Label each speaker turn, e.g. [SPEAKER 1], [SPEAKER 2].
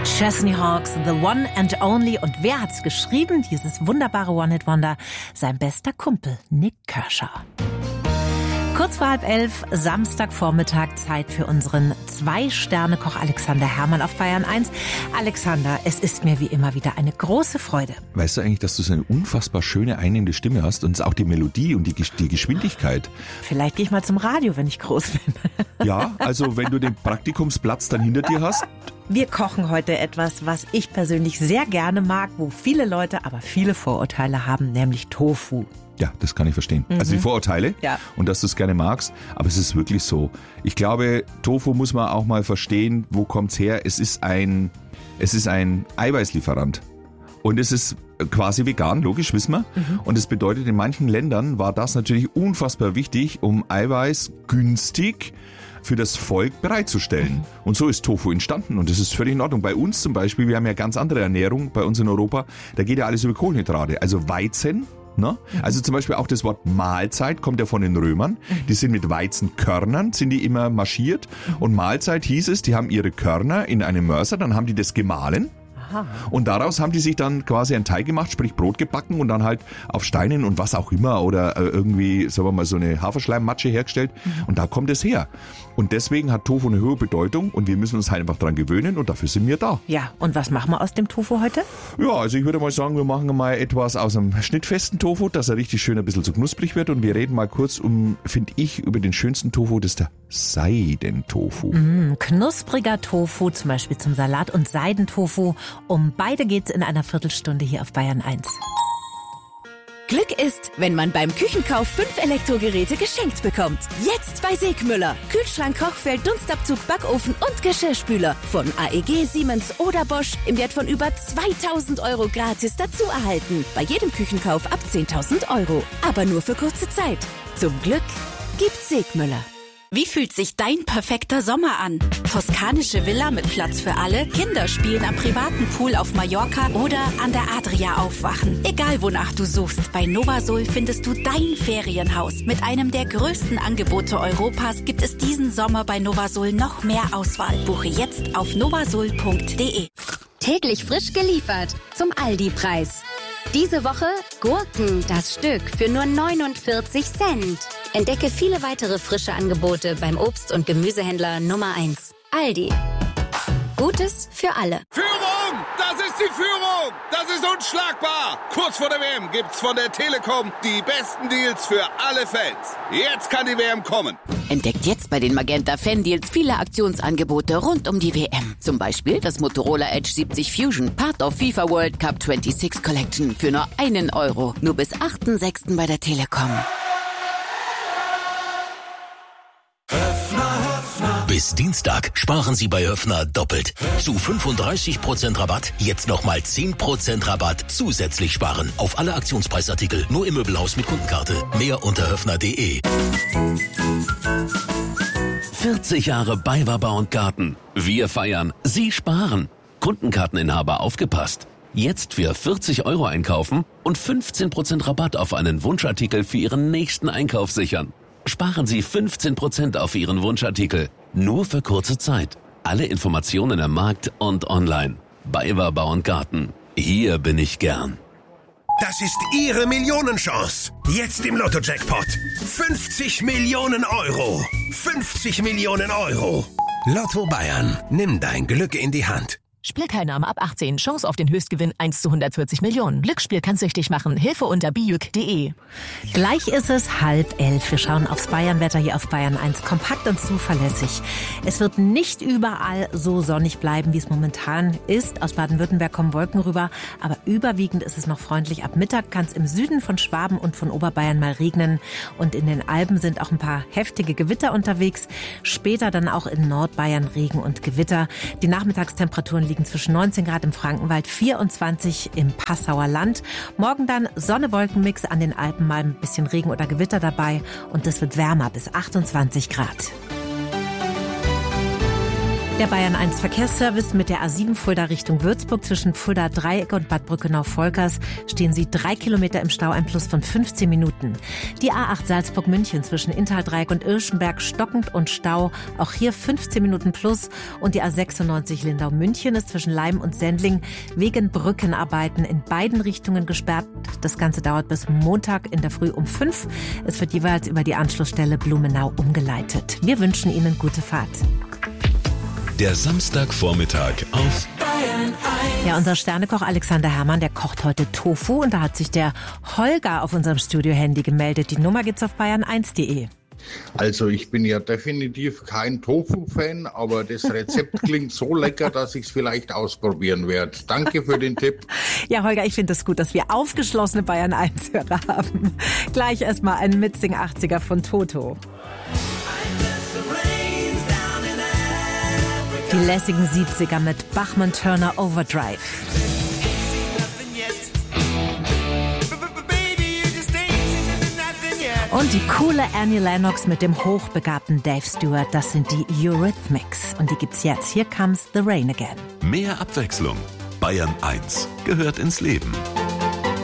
[SPEAKER 1] Chesney Hawkes, The One and Only. Und wer hat's geschrieben? Dieses wunderbare One-Hit-Wonder. Sein bester Kumpel, Nik Kershaw. Kurz vor 10:30, Samstagvormittag, Zeit für unseren 2-Sterne-Koch Alexander Herrmann auf Bayern 1. Alexander, es ist mir wie immer wieder eine große Freude.
[SPEAKER 2] Weißt du eigentlich, dass du so eine unfassbar schöne, einnehmende Stimme hast und auch die Melodie und die Geschwindigkeit?
[SPEAKER 1] Vielleicht gehe ich mal zum Radio, wenn ich groß bin.
[SPEAKER 2] Ja, also wenn du den Praktikumsplatz dann hinter dir hast.
[SPEAKER 1] Wir kochen heute etwas, was ich persönlich sehr gerne mag, wo viele Leute aber viele Vorurteile haben, nämlich Tofu.
[SPEAKER 2] Ja, das kann ich verstehen. Also die Vorurteile und dass du es gerne magst, aber es ist wirklich so. Ich glaube, Tofu muss man auch mal verstehen, wo kommt's her? Es ist ein Eiweißlieferant und es ist quasi vegan, logisch, wissen wir. Und das bedeutet, in manchen Ländern war das natürlich unfassbar wichtig, um Eiweiß günstig für das Volk bereitzustellen. Und so ist Tofu entstanden und das ist völlig in Ordnung. Bei uns zum Beispiel, wir haben ja ganz andere Ernährung bei uns in Europa, da geht ja alles über Kohlenhydrate, also Weizen. Ne? Also zum Beispiel auch das Wort Mahlzeit kommt ja von den Römern. Die sind mit Weizenkörnern, sind die immer marschiert. Und Mahlzeit hieß es, die haben ihre Körner in einem Mörser, dann haben die das gemahlen. Und daraus haben die sich dann quasi einen Teig gemacht, sprich Brot gebacken und dann halt auf Steinen und was auch immer oder irgendwie, sagen wir mal, so eine Haferschleimmatsche hergestellt. Und da kommt es her. Und deswegen hat Tofu eine hohe Bedeutung und wir müssen uns halt einfach dran gewöhnen und dafür sind wir da. Ja, und was machen wir aus dem Tofu heute? Ja, also ich würde mal sagen, wir machen mal etwas aus einem schnittfesten Tofu, dass er richtig schön ein bisschen so knusprig wird und wir reden mal kurz finde ich, über den schönsten Tofu, das ist der Seidentofu.
[SPEAKER 1] Knuspriger Tofu, zum Beispiel zum Salat und Seidentofu. Um beide geht's in einer Viertelstunde hier auf Bayern 1.
[SPEAKER 3] Glück ist, wenn man beim Küchenkauf 5 Elektrogeräte geschenkt bekommt. Jetzt bei Segmüller. Kühlschrank, Kochfeld, Dunstabzug, Backofen und Geschirrspüler. Von AEG, Siemens oder Bosch im Wert von über 2.000 € gratis dazu erhalten. Bei jedem Küchenkauf ab 10.000 €. Aber nur für kurze Zeit. Zum Glück gibt's Segmüller. Wie fühlt sich dein perfekter Sommer an? Toskanische Villa mit Platz für alle, Kinder spielen am privaten Pool auf Mallorca oder an der Adria aufwachen. Egal wonach du suchst, bei Novasol findest du dein Ferienhaus. Mit einem der größten Angebote Europas gibt es diesen Sommer bei Novasol noch mehr Auswahl. Buche jetzt auf novasol.de.
[SPEAKER 4] Täglich frisch geliefert zum Aldi-Preis. Diese Woche Gurken, das Stück, für nur 49 Cent. Entdecke viele weitere frische Angebote beim Obst- und Gemüsehändler Nummer 1. Aldi. Gutes für alle.
[SPEAKER 5] Führung! Das ist die Führung! Das ist unschlagbar! Kurz vor der WM gibt's von der Telekom die besten Deals für alle Fans. Jetzt kann die WM kommen.
[SPEAKER 3] Entdeckt jetzt bei den Magenta Fan Deals viele Aktionsangebote rund um die WM. Zum Beispiel das Motorola Edge 70 Fusion, Part of FIFA World Cup 26 Collection für nur 1 €. Nur bis 8.6. bei der Telekom.
[SPEAKER 6] Bis Dienstag sparen Sie bei Höffner doppelt. Zu 35% Rabatt, jetzt nochmal 10% Rabatt zusätzlich sparen. Auf alle Aktionspreisartikel, nur im Möbelhaus mit Kundenkarte. Mehr unter höffner.de. 40 Jahre BayWa Bau und Garten. Wir feiern, Sie sparen. Kundenkarteninhaber aufgepasst. Jetzt für 40 € einkaufen und 15% Rabatt auf einen Wunschartikel für Ihren nächsten Einkauf sichern. Sparen Sie 15% auf Ihren Wunschartikel. Nur für kurze Zeit. Alle Informationen am Markt und online. BayWa Bau und Garten. Hier bin ich gern.
[SPEAKER 7] Das ist Ihre Millionenchance. Jetzt im Lotto-Jackpot. 50 Millionen €. 50 Millionen €. Lotto Bayern. Nimm dein Glück in die Hand.
[SPEAKER 8] Spielteilnahme ab 18. Chance auf den Höchstgewinn 1 zu 140 Millionen. Glücksspiel kann süchtig machen. Hilfe unter bijuk.de.
[SPEAKER 1] Gleich ist es 10:30. Wir schauen aufs Bayernwetter hier auf Bayern 1. Kompakt und zuverlässig. Es wird nicht überall so sonnig bleiben, wie es momentan ist. Aus Baden-Württemberg kommen Wolken rüber, aber überwiegend ist es noch freundlich. Ab Mittag kann es im Süden von Schwaben und von Oberbayern mal regnen. Und in den Alpen sind auch ein paar heftige Gewitter unterwegs. Später dann auch in Nordbayern Regen und Gewitter. Die Nachmittagstemperaturen liegen zwischen 19 Grad im Frankenwald, 24 im Passauer Land. Morgen dann Sonne-Wolkenmix, an den Alpen mal ein bisschen Regen oder Gewitter dabei und es wird wärmer bis 28 Grad. Der Bayern 1 Verkehrsservice mit der A7 Fulda Richtung Würzburg. Zwischen Fulda Dreieck und Bad Brückenau-Volkers stehen Sie 3 Kilometer im Stau, ein Plus von 15 Minuten. Die A8 Salzburg-München zwischen Inntal-Dreieck und Irschenberg stockend und Stau. Auch hier 15 Minuten plus. Und die A96 Lindau-München ist zwischen Leim und Sendling wegen Brückenarbeiten in beiden Richtungen gesperrt. Das Ganze dauert bis Montag in der Früh um 5. Es wird jeweils über die Anschlussstelle Blumenau umgeleitet. Wir wünschen Ihnen gute Fahrt.
[SPEAKER 9] Der Samstagvormittag auf
[SPEAKER 1] Bayern 1. Ja, unser Sternekoch Alexander Herrmann, der kocht heute Tofu. Und da hat sich der Holger auf unserem Studio-Handy gemeldet. Die Nummer gibt's auf bayern1.de.
[SPEAKER 10] Also ich bin ja definitiv kein Tofu-Fan, aber das Rezept klingt so lecker, dass ich es vielleicht ausprobieren werde. Danke für den Tipp.
[SPEAKER 1] Ja, Holger, ich finde es gut, dass wir aufgeschlossene Bayern-1-Hörer haben. Gleich erstmal ein Mitsing 80er von Toto. Die lässigen 70er mit Bachmann-Turner Overdrive. Und die coole Annie Lennox mit dem hochbegabten Dave Stewart, das sind die Eurythmics. Und die gibt's jetzt. Here comes the rain again.
[SPEAKER 9] Mehr Abwechslung. Bayern 1 gehört ins Leben.